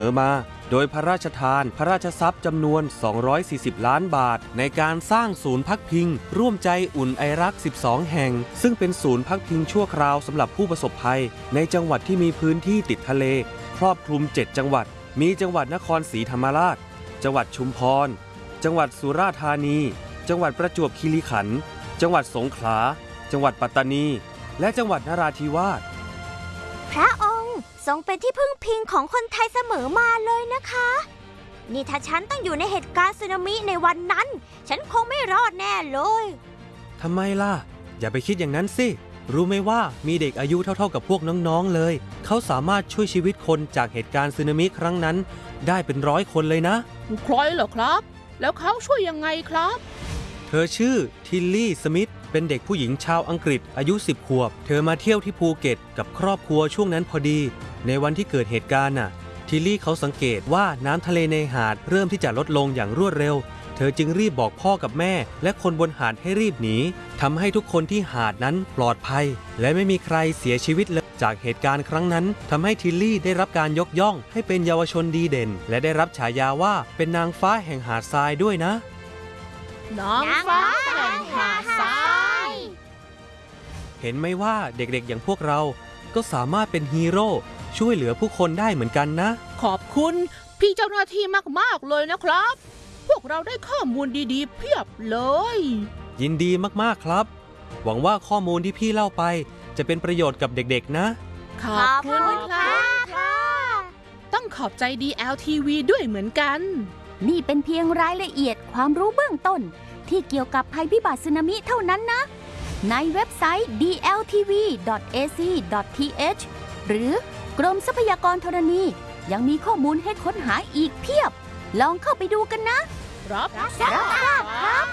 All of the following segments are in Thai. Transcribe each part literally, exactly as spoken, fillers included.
เออมาโดยพระราชทานพระราชทรัพย์จำนวนสองร้อยสี่สิบล้านบาทในการสร้างศูนย์พักพิงร่วมใจอุ่นไอรักสิบสองแห่งซึ่งเป็นศูนย์พักพิงชั่วคราวสำหรับผู้ประสบภัยในจังหวัดที่มีพื้นที่ติดทะเลครอบคลุมเจ็ดจังหวัดมีจังหวัดนครศรีธรรมราชจังหวัดชุมพรจังหวัดสุราษฎร์ธานีจังหวัดประจวบคีรีขันธ์จังหวัดสงขลาจังหวัดปัตตานีและจังหวัดนราธิวาสพระองค์ทรงเป็นที่พึ่งพิงของคนไทยเสมอมาเลยนะคะนี่ถ้าฉันต้องอยู่ในเหตุการณ์สึนามิในวันนั้นฉันคงไม่รอดแน่เลยทำไมล่ะอย่าไปคิดอย่างนั้นสิรู้ไหมว่ามีเด็กอายุเท่าๆกับพวกน้องๆเลยเขาสามารถช่วยชีวิตคนจากเหตุการณ์สึนามิครั้งนั้นได้เป็นร้อยคนเลยนะใครเหรอครับแล้วเขาช่วยยังไงครับเธอชื่อทิลลี่สมิธเป็นเด็กผู้หญิงชาวอังกฤษอายุสิบขวบเธอมาเที่ยวที่ภูเก็ตกับครอบครัวช่วงนั้นพอดีในวันที่เกิดเหตุการณ์น่ะทิลลี่เขาสังเกตว่าน้ำทะเลในหาดเริ่มที่จะลดลงอย่างรวดเร็วเธอจึงรีบบอกพ่อกับแม่และคนบนหาดให้รีบหนีทำให้ทุกคนที่หาดนั้นปลอดภัยและไม่มีใครเสียชีวิตเลยจากเหตุการณ์ครั้งนั้นทำให้ทิลลี่ได้รับการยกย่องให้เป็นเยาวชนดีเด่นและได้รับฉายาว่าเป็นนางฟ้าแห่งหาดทรายด้วยนะนางฟ้าแห่งหาดทรายเห็นไหมว่าเด็กๆอย่างพวกเราก็สามารถเป็นฮีโร่ช่วยเหลือผู้คนได้เหมือนกันนะขอบคุณพี่เจ้าหน้าที่มากๆเลยนะครับพวกเราได้ข้อมูลดีๆเพียบเลยยินดีมากๆครับหวังว่าข้อมูลที่พี่เล่าไปจะเป็นประโยชน์กับเด็กๆนะขอบคุณครับต้องขอบใจ ดี แอล ที วี ด้วยเหมือนกันนี่เป็นเพียงรายละเอียดความรู้เบื้องต้นที่เกี่ยวกับภัยพิบัติสึนามิเท่านั้นนะในเว็บไซต์ ดี แอล ที วี ดอท เอ ซี ดอท ที เอช หรือกรมทรัพยากรธรณียังมีข้อมูลให้ค้นหาอีกเพียบลองเข้าไปดูกันนะรับทราบครับ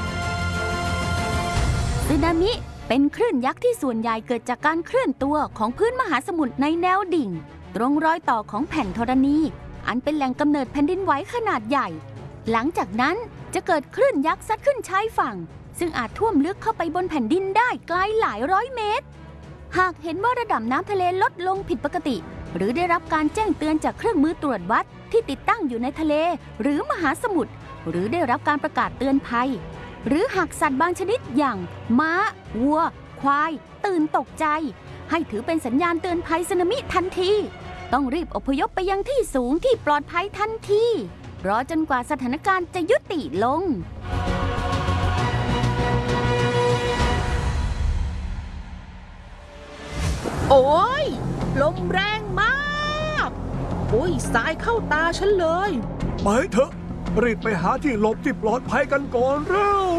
สึนามิเป็นคลื่นยักษ์ที่ส่วนใหญ่เกิดจากการเคลื่อนตัวของพื้นมหาสมุทรในแนวดิ่งตรงรอยต่อของแผ่นธรณีอันเป็นแหล่งกำเนิดแผ่นดินไหวขนาดใหญ่หลังจากนั้นจะเกิดคลื่นยักษ์ซัดขึ้นชายฝั่งซึ่งอาจท่วมลึกเข้าไปบนแผ่นดินได้ไกลหลายร้อยเมตรหากเห็นว่าระดับน้ำทะเลลดลงผิดปกติหรือได้รับการแจ้งเตือนจากเครื่องมือตรวจวัดที่ติดตั้งอยู่ในทะเลหรือมหาสมุทรหรือได้รับการประกาศเตือนภัยหรือหากสัตว์บางชนิดอย่างม้าวัวควายตื่นตกใจให้ถือเป็นสัญญาณเตือนภัยสึนามิทันทีต้องรีบอพยพไปยังที่สูงที่ปลอดภัยทันทีรอจนกว่าสถานการณ์จะยุติลงโอ้ยลมแรงมากโอ้ยสายเข้าตาฉันเลยไปเถอะรีบไปหาที่หลบที่ปลอดภัยกันก่อนเร็ว